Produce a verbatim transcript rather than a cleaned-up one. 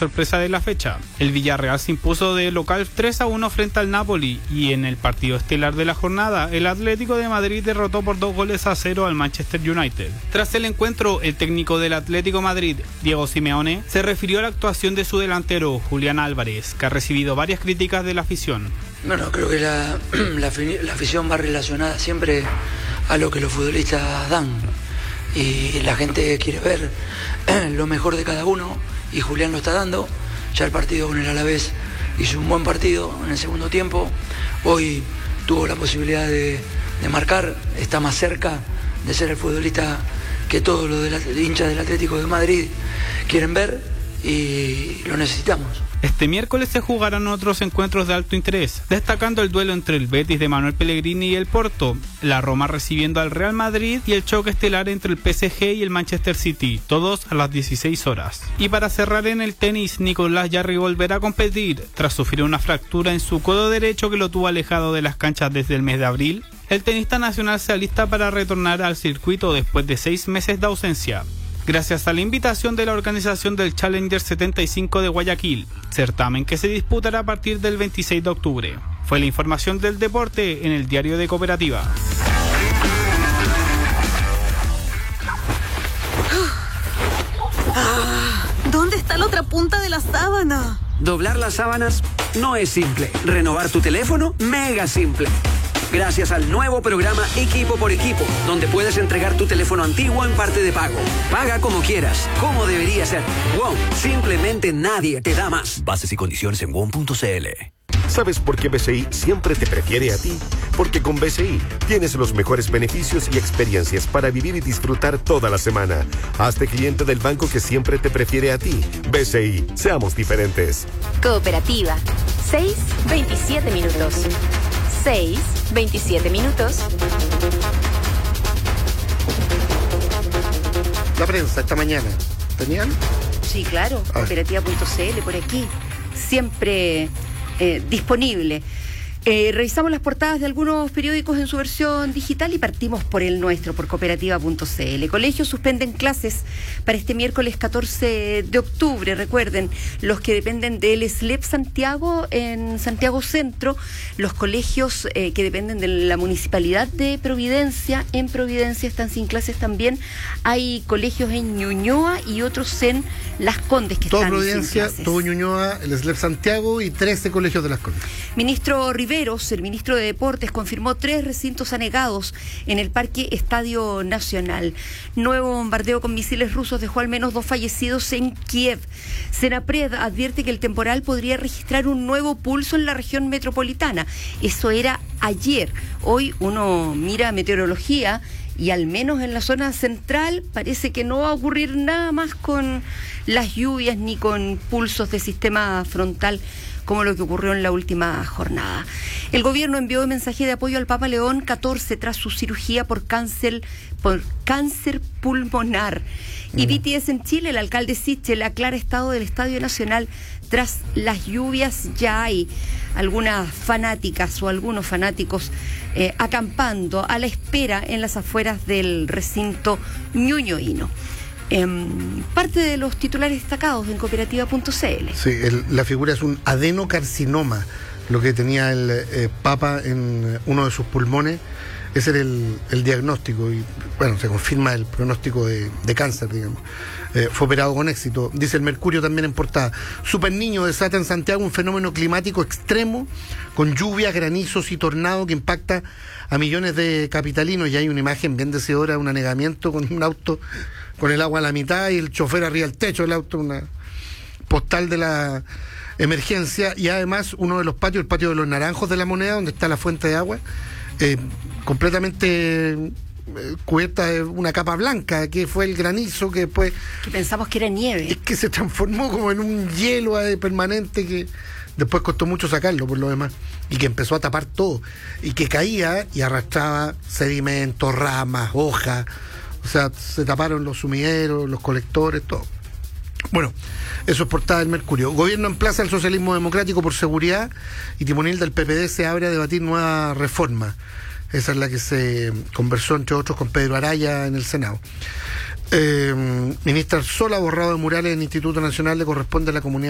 sorpresa de la fecha. El Villarreal se impuso de local tres a uno frente al Napoli y en el partido estelar de la jornada, el Atlético de Madrid derrotó por dos goles a cero al Manchester United. Tras el encuentro, el técnico del Atlético Madrid, Diego Simeone, se refirió a la actuación de su delantero, Julián Álvarez, que ha recibido varias críticas de la afición. Bueno, creo que la, la, la afición va relacionada siempre a lo que los futbolistas dan y la gente quiere ver lo mejor de cada uno y Julián lo está dando. Ya el partido con el Alavés hizo un buen partido en el segundo tiempo, hoy tuvo la posibilidad de, de marcar, está más cerca de ser el futbolista que todos los de la, hinchas del Atlético de Madrid quieren ver y lo necesitamos. Este miércoles se jugarán otros encuentros de alto interés, destacando el duelo entre el Betis de Manuel Pellegrini y el Porto, la Roma recibiendo al Real Madrid y el choque estelar entre el P S G y el Manchester City, todos a las dieciséis horas. Y para cerrar en el tenis, Nicolás Jarry volverá a competir tras sufrir una fractura en su codo derecho que lo tuvo alejado de las canchas desde el mes de abril. El tenista nacional se alista para retornar al circuito después de seis meses de ausencia, gracias a la invitación de la organización del Challenger setenta y cinco de Guayaquil, certamen que se disputará a partir del veintiséis de octubre. Fue la información del deporte en el Diario de Cooperativa. Ah, ¿dónde está la otra punta de la sábana? Doblar las sábanas no es simple. Renovar tu teléfono, mega simple. Gracias al nuevo programa Equipo por Equipo, donde puedes entregar tu teléfono antiguo en parte de pago. Paga como quieras, como debería ser. WOM, simplemente nadie te da más. Bases y condiciones en W O M punto C L. ¿Sabes por qué B C I siempre te prefiere a ti? Porque con B C I tienes los mejores beneficios y experiencias para vivir y disfrutar toda la semana. Hazte cliente del banco que siempre te prefiere a ti. B C I, seamos diferentes. Cooperativa, seis veintisiete minutos. seis veintisiete minutos. La prensa esta mañana. ¿Tenían? Sí, claro. Ah. Cooperativa punto C L por aquí. Siempre eh, disponible. Eh, revisamos las portadas de algunos periódicos en su versión digital y partimos por el nuestro, por cooperativa punto C L. Colegios suspenden clases para este miércoles catorce de octubre. Recuerden, los que dependen del S L E P Santiago en Santiago Centro, los colegios eh, que dependen de la Municipalidad de Providencia, en Providencia están sin clases también. Hay colegios en Ñuñoa y otros en Las Condes que todo están Providencia, sin clases. todo Ñuñoa, el S L E P Santiago y trece colegios de Las Condes. Ministro Riveros, el ministro de Deportes, confirmó tres recintos anegados en el Parque Estadio Nacional. Nuevo bombardeo con misiles rusos dejó al menos dos fallecidos en Kiev. Senapred advierte que el temporal podría registrar un nuevo pulso en la región metropolitana. Eso era ayer. Hoy uno mira meteorología y al menos en la zona central parece que no va a ocurrir nada más con las lluvias ni con pulsos de sistema frontal como lo que ocurrió en la última jornada. El gobierno envió un mensaje de apoyo al Papa León catorce tras su cirugía por cáncer, por cáncer pulmonar. Y B T S en Chile, el alcalde Sichel aclara estado del Estadio Nacional tras las lluvias. Ya hay algunas fanáticas o algunos fanáticos eh, acampando a la espera en las afueras del recinto ñuñoíno. Eh, parte de los titulares destacados en cooperativa punto C L. Sí, el, la figura es un adenocarcinoma, lo que tenía el eh, Papa en uno de sus pulmones. Ese era el, el diagnóstico y, bueno, se confirma el pronóstico de, de cáncer, digamos. Eh, fue operado con éxito. Dice el Mercurio también en portada. Super Niño desata en Santiago un fenómeno climático extremo con lluvias, granizos y tornado que impacta a millones de capitalinos. Y hay una imagen bien deseadora, un anegamiento con un auto con el agua a la mitad y el chofer arriba del techo del auto, una postal de la emergencia. Y además uno de los patios, el patio de los Naranjos de La Moneda, donde está la fuente de agua, eh, completamente eh, cubierta de una capa blanca, que fue el granizo que después... Que pensamos que era nieve. Es que se transformó como en un hielo eh, permanente que después costó mucho sacarlo por lo demás, y que empezó a tapar todo, y que caía y arrastraba sedimentos, ramas, hojas. O sea, se taparon los sumideros, los colectores, todo. Bueno, eso es portada del Mercurio. Gobierno emplaza al socialismo democrático por seguridad y timonel del P P D se abre a debatir nueva reforma. Esa es la que se conversó, entre otros, con Pedro Araya en el Senado. Eh, ministra Arzola, borrado de murales en el Instituto Nacional le corresponde a la comunidad